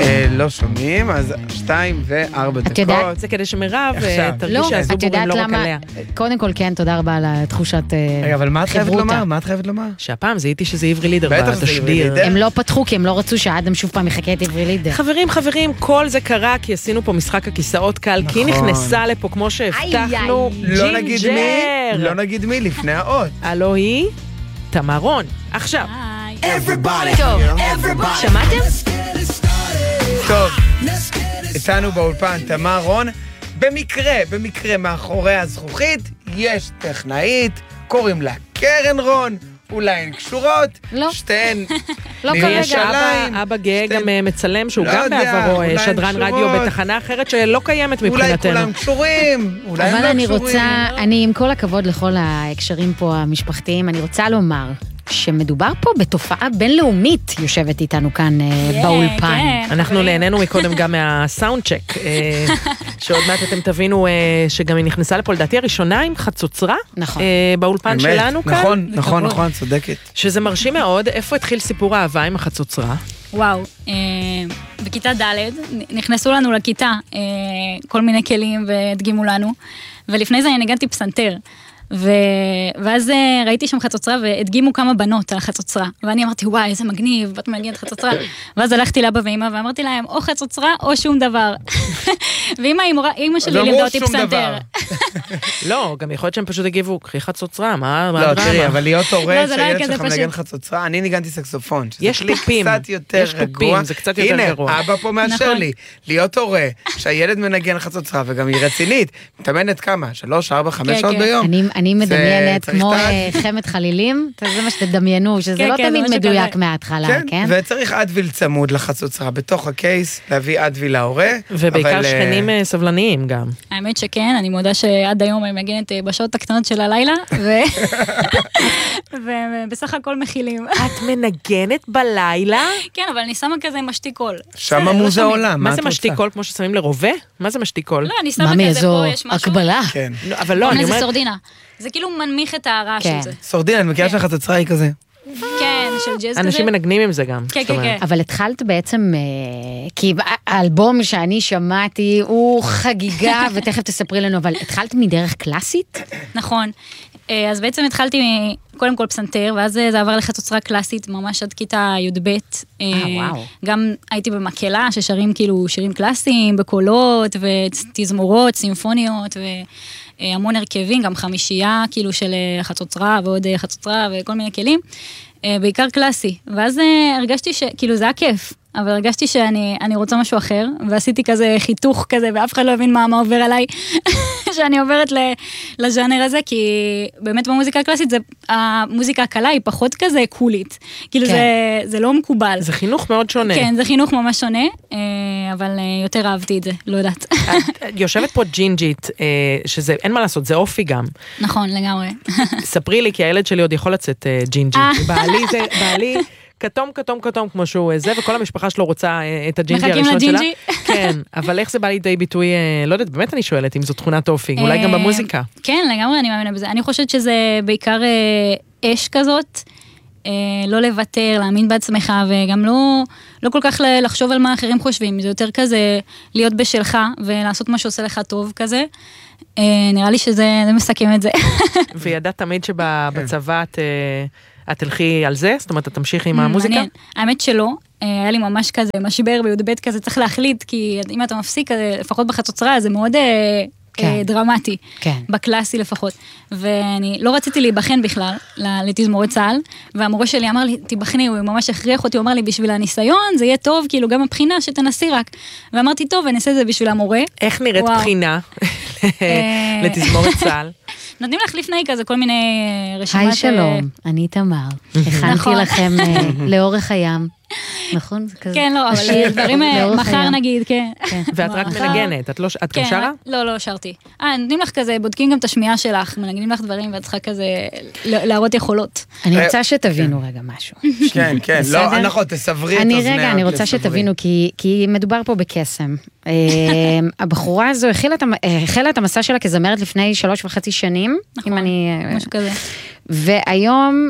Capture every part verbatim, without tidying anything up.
לא שומעים, אז שתיים וארבע דקות. זה כדי שמירב תרגיש שהזובורים לא רק עליה. קודם כל, כן, תודה רבה על תחושת חברותה. אבל מה את חייבת לומר? מה את חייבת לומר? שהפעם זיהיתי שזה עברי לידר בתשדיר. הם לא פתחו, כי הם לא רצו שהאדם שוב פעם יחכה את עברי לידר. חברים, חברים, כל זה קרה כי עשינו פה משחק הכיסאות קל, כי נכנסה לפה כמו שהבטחנו, ג'ינג'ר. לא נגיד מי לפני האות. הלא היא תמר רון. עכשיו. טוב, שמעתם? טוב, איתנו באולפן תמר רון. במקרה, במקרה מאחורי הזכוכית יש טכנאית, קוראים לה קרן רון, אולי הן קשורות, לא. שתיהן לא כרגע. אבא גאה גם מצלם שהוא גם בעברו שדרן רדיו בתחנה אחרת שלא קיימת מבחינתנו. אולי כולם קשורים, אולי הם לא קשורים. אבל אני רוצה, אני עם כל הכבוד לכל ההקשרים פה המשפחתיים, אני רוצה לומר שמדובר פה בתופעה בינלאומית יושבת איתנו כאן באולפן. אנחנו נהנינו מקודם גם מהסאונד צ'ק, שעוד מעט אתם תבינו שגם היא נכנסה לפה, לדעתי הראשונה עם חצוצרה, באולפן שלנו כאן. נכון, נכון, נכון, צודקת. שזה מרשים מאוד. איפה התחיל סיפור האהבה עם החצוצרה? וואו, בכיתה ד' נכנסו לנו לכיתה כל מיני כלים והדגימו לנו, ולפני זה אני ניגנתי פסנתר. ו... ואז ראיתי שם חצוצרה והדגימו כמה בנות על החצוצרה, ואני אמרתי וואי איזה מגניב, בת מנגנת חצוצרה, ואז הלכתי לאבא ואמא ואמרתי להם או חצוצרה או שום דבר, ואמא אמא שלי לימדה אותי פסנתר. לא, גם יכול להיות שהם פשוט הגיבו, קחי חצוצרה, מה? לא, תראי, אבל להיות הורה שהילד שלך מנגן חצוצרה, אני ניגנתי סקסופון, יש לופים, יש לופים, זה קצת יותר גרוע. הנה, אבא פה מאשר לי, להיות הורה שהילד מנגן חצוצרה וגם היא רצינית, מתאמנת כמה? שלוש, ארבע, חמש שעות ביום. אני מדמיינת כמו חמת חלילים, זה מה שתדמיינו, שזה לא תמיד מדויק מההתחלה, כן? וצריך אדוויל צמוד לחצוצרה, בתוך הקייס, להביא אדוויל להורה. ובעיקר שכנים סבלניים גם. האמת שכן, אני מודה שעד היום אני מגנת בשעות הקטנות של הלילה, ובסך הכל מכילים. את מנגנת בלילה? כן, אבל אני שמה כזה משתיק קול. שם המוזה עולה, מה זה משתיק קול? כמו ששמים לרובה? מה זה משתיק קול? לא, אני שמה כזה פה, יש משהו. הקבלה. אבל לא, אני אומרת... זה סורדינה. זה כאילו מנמיך את הרעש של זה. סורדינה, אני מכירה שלך חצוצרה היא כזה. כן, של ג'אז כזה. אנשים מנגנים עם זה גם. כן, כן, כן. אבל התחלת בעצם, כי האלבום שאני שמעתי הוא חגיגה, ותכף תספרי לנו, אבל התחלת מדרך קלאסית? נכון. אז בעצם התחלתי קודם כל פסנתר, ואז זה עבר לחצוצרה קלאסית, ממש עד כיתה י"ב. אה, וואו. גם הייתי במקהלה, ששרים כאילו שירים קלאסיים, בקולות, ותזמורות, סימפוניות, והמון הרכבים, גם חמישייה כאילו של חצוצרה, ועוד חצוצרה, וכל מיני כלים. בעיקר קלאסי. ואז הרגשתי שכאילו זה היה כיף. אבל הרגשתי שאני אני רוצה משהו אחר, ועשיתי כזה חיתוך כזה, ואף אחד לא הבין מה, מה עובר עליי, שאני עוברת לז'אנר הזה, כי באמת במוזיקה הקלאסית, זה, המוזיקה הקלה היא פחות כזה קולית, כאילו כן. זה, זה לא מקובל. זה חינוך מאוד שונה. כן, זה חינוך ממש שונה, אבל יותר אהבתי את זה, לא יודעת. יושבת פה ג'ינג'ית, שזה, אין מה לעשות, זה אופי גם. נכון, לגמרי. ספרי לי, כי הילד שלי עוד יכול לצאת ג'ינג'ית. בעלי זה, בעלי... כתום, כתום, כתום, כמו שהוא זה, וכל המשפחה שלו רוצה את הג'ינג'י הראשון שלה. מחכים לג'ינג'י? כן, אבל איך זה בא לידי ביטוי, לא יודעת, באמת אני שואלת, אם זו תכונת אופי, אולי גם במוזיקה. כן, לגמרי אני מאמינה בזה. אני חושבת שזה בעיקר אש כזאת, לא לוותר, להאמין בעצמך, וגם לא, לא כל כך לחשוב על מה אחרים חושבים, זה יותר כזה להיות בשלך, ולעשות מה שעושה לך טוב כזה. נראה לי שזה מסכם את זה. וידעת תמיד שבצבא את... את תלכי על זה? זאת אומרת, את תמשיכי עם המוזיקה? מעניין. האמת שלא. היה לי ממש כזה משבר בי"ב כזה, צריך להחליט, כי אם אתה מפסיק, לפחות בחצוצרה, זה מאוד דרמטי. בקלאסי לפחות. ואני לא רציתי להיבחן בכלל, לתזמורת צה"ל, והמורה שלי אמר לי, תיבחני, הוא ממש הכריח אותי, הוא אמר לי, בשביל הניסיון, זה יהיה טוב, כאילו גם הבחינה שתנסי רק. ואמרתי, טוב, אני אעשה את זה בשביל המורה. איך נראית בחינה לתזמורת צה"ל? נותנים לך לפני כזה כל מיני רשימת... היי שלום, אני תמר. הכנתי לכם לאורך הים. נכון? כן, לא, אבל דברים מחר נגיד, כן. ואת רק מנגנת, את גם שרה? לא, לא, שרתי. אה, נותנים לך כזה, בודקים גם את השמיעה שלך, מנגנים לך דברים, ואת צריכה כזה להראות יכולות. אני רוצה שתבינו רגע משהו. כן, כן, לא, נכון, תסברי את אני רגע, אני רוצה שתבינו, כי מדובר פה בקסם. הבחורה הזו החלה את המסע שלה כזמרת לפני שלוש וחצי שנים, אם אני... משהו כזה. והיום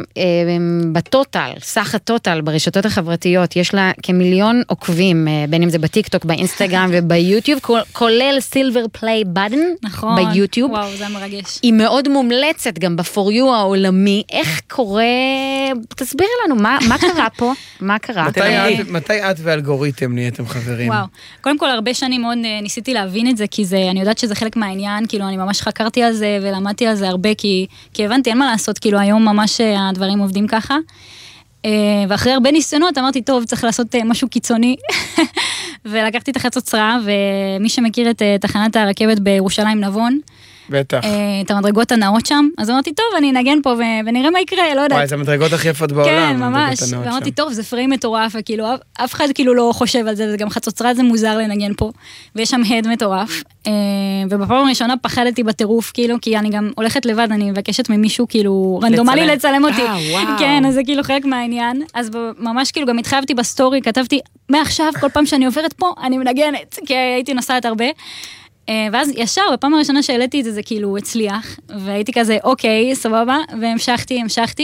בטוטל, סך הטוטל ברשתות החברתיות, יש לה כמיליון עוקבים, בין אם זה בטיקטוק, באינסטגרם וביוטיוב, כולל סילבר פליי בטן ביוטיוב. וואו, זה מרגש. היא מאוד מומלצת גם ב-פור יו העולמי. איך קורה, תסבירי לנו, מה קרה פה? מה קרה? מתי את ואלגוריתם נהייתם חברים? וואו, קודם כל הרבה שנים מאוד ניסיתי להבין את זה, כי אני יודעת שזה חלק מהעניין, כאילו אני ממש חקרתי על זה ולמדתי על זה הרבה, כי הבנתי, אין מה לעשות, כאילו היום ממש הדברים עובדים ככה, ואחרי הרבה ניסיונות אמרתי, טוב, צריך לעשות משהו קיצוני, ולקחתי את החצוצרה, ומי שמכיר את תחנת הרכבת בירושלים נבון, בטח. את המדרגות הנאות שם, אז אמרתי, טוב, אני אנגן פה ונראה מה יקרה, לא יודעת. וואי, זה המדרגות הכי יפות בעולם. כן, ממש, ואמרתי, טוב, זה פריים מטורף, וכאילו, אף אחד כאילו לא חושב על זה, וגם חצוצרה זה מוזר לנגן פה, ויש שם הד מטורף, ובפעם הראשונה פחדתי בטירוף, כאילו, כי אני גם הולכת לבד, אני מבקשת ממישהו, כאילו, רנדומלי לצלם אותי. כן, אז זה כאילו חלק מהעניין, אז ממש כאילו גם התחייבתי בסטורי, כתבתי, מעכשיו, כל פעם שאני עוברת פה, אני מנגנת, כי הייתי נוסעת הרבה. ואז ישר, בפעם הראשונה שהעליתי את זה, זה כאילו הצליח, והייתי כזה, אוקיי, סבבה, והמשכתי, המשכתי,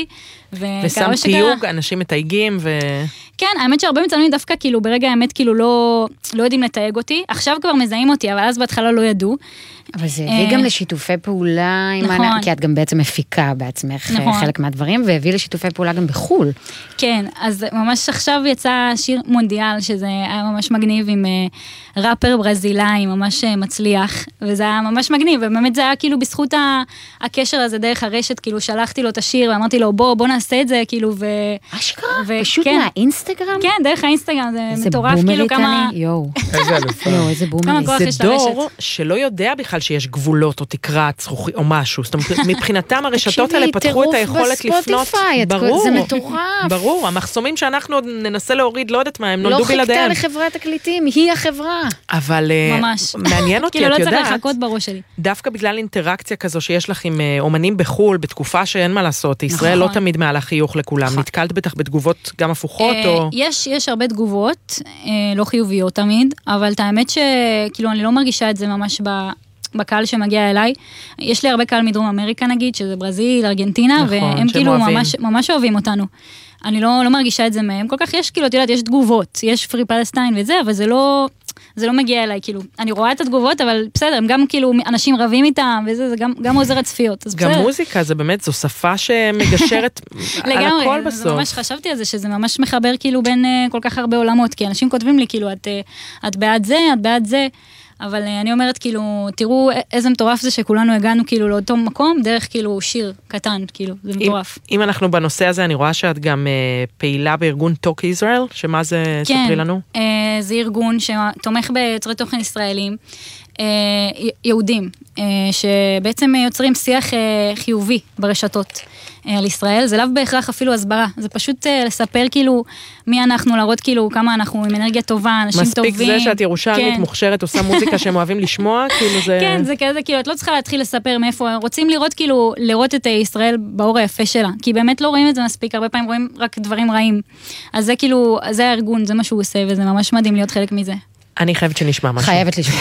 ושם תיוג, אנשים מתייגים, ו... כן, האמת שהרבה מצלמים דווקא, כאילו, ברגע האמת, כאילו, לא, לא יודעים לתייג אותי, עכשיו כבר מזהים אותי, אבל אז בהתחלה לא ידעו. אבל זה הביא גם לשיתופי פעולה, נכון. כי את גם בעצם מפיקה בעצמך נכון. חלק מהדברים, והביא לשיתופי פעולה גם בחול. כן, אז ממש עכשיו יצא שיר מונדיאל, שזה היה ממש מגניב עם ראפר ברזילאי, ממש מצליח, וזה היה ממש מגניב, ובאמת זה היה כאילו בזכות הקשר הזה דרך הרשת, כאילו שלחתי לו את השיר, ואמרתי לו, בוא, בוא נעשה את זה, כאילו, ו... אשכרה? פשוט כן. מהאינסטגרם? כן, דרך האינסטגרם, זה מטורף, כאילו כמה... יואו. איזה אלופה. יואו, איזה בומרי. זה דור שלא יודע בכלל שיש גבולות או תקרת זכוכי או משהו. זאת אומרת, מבחינתם הרשתות האלה פתחו את היכולת לפנות. ברור. זה מטורף. ברור, המחסומים שאנחנו עוד ננסה להוריד, לא יודעת מה, הם נולדו בלעדיהם. לא חיכתה לחברת תקליטים, היא החברה. אבל מעניין אותי, את יודעת. כאילו לא צריך לחכות בראש שלי. דווקא בגלל אינטראקציה כזו שיש לך עם אומנים בחול, בתקופה שאין מה לעשות, ישראל לא תמיד מעלה חיוך לכולם. נתקלת בטח בתגובות גם הפוכות או... יש, יש הרבה תגובות, לא חיוביות תמיד, אבל את האמת שכאילו אני לא מרגישה את זה ממש ב... בקהל שמגיע אליי, יש לי הרבה קהל מדרום אמריקה נגיד, שזה ברזיל, ארגנטינה, נכון, והם כאילו ממש, ממש אוהבים אותנו. אני לא, לא מרגישה את זה מהם, כל כך יש כאילו, את יודעת, יש תגובות, יש פרי פלסטיין וזה, אבל זה לא, זה לא מגיע אליי, כאילו, אני רואה את התגובות, אבל בסדר, הם גם כאילו, אנשים רבים איתם, וזה, זה גם, גם עוזר הצפיות, אז גם בסדר. מוזיקה, זה באמת, זו שפה שמגשרת על הכל בסוף. לגמרי, ממש חשבתי על זה, שזה ממש מחבר כאילו בין uh, כל כך הרבה עולמות, כי אנשים כותבים לי כאילו, את, uh, את בעד זה, את בעד זה, אבל אני אומרת, כאילו, תראו איזה מטורף זה שכולנו הגענו, כאילו, לאותו מקום, דרך, כאילו, שיר קטן, כאילו, זה מטורף. אם, אם אנחנו בנושא הזה, אני רואה שאת גם אה, פעילה בארגון טוק ישראל, שמה זה, כן, ספרי לנו? כן, אה, זה ארגון שתומך ביוצרי תוכן ישראלים, אה, יהודים, אה, שבעצם יוצרים שיח אה, חיובי ברשתות אה, על ישראל, זה לאו בהכרח אפילו הסברה, זה פשוט אה, לספר כאילו מי אנחנו, להראות כאילו כמה אנחנו עם אנרגיה טובה, אנשים מספיק טובים. מספיק זה שאת ירושלמית כן. מוכשרת, עושה מוזיקה שהם אוהבים לשמוע, כאילו זה... כן, זה כזה, כאילו, את לא צריכה להתחיל לספר מאיפה, רוצים לראות כאילו, לראות את ישראל באור היפה שלה, כי באמת לא רואים את זה מספיק, הרבה פעמים רואים רק דברים רעים. אז זה כאילו, זה הארגון, זה מה שהוא עושה, וזה ממש מדהים להיות חלק מזה. אני חייבת שנשמע משהו. חייבת לשמוע.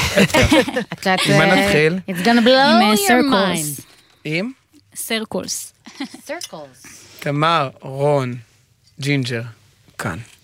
עם מה נתחיל? It's gonna blow your mind. עם? סרקולס. סרקולס. תמר, רון, ג'ינג'ר, כאן.